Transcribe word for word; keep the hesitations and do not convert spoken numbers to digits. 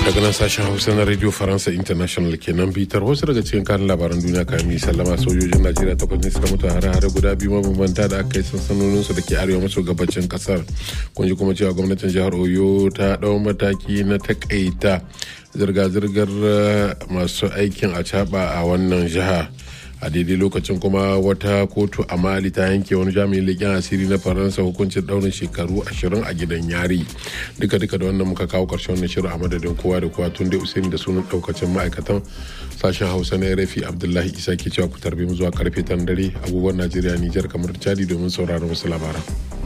daga nan sashen hausa na radio faransa international kenan bitar wasu daga cikin kan labaran duniya kayan yi sallama. Sojojin najeriya takwas ne suka mutu a hare-hare guda biyu mabambanta da aka yi sansanoninsu da ke arewa maso gabacin kasar. Kun ji kuma cewa gwamnatin jihar oyo ta dau mataki na takaita zirga-zirgar masu aikin acaba a wannan jiha. A daidai lokacin kuma wata kotu a mali ta yanke wani jami'in leƙen asiri na faransa hukuncin daurin shekaru ashirin a gidan yari. Duka duka da wannan muka kawo ƙarshen wannan shirin a madadin kowa da kowa tun dai usaini da sunan ɗaukacin ma'aikatan sashen hausa na rafi abdullahi isa ke cewa ku tarbe mu zuwa karfe tan dare agogon najeriya nijar kamar chadi domin sauraron wasu labaran.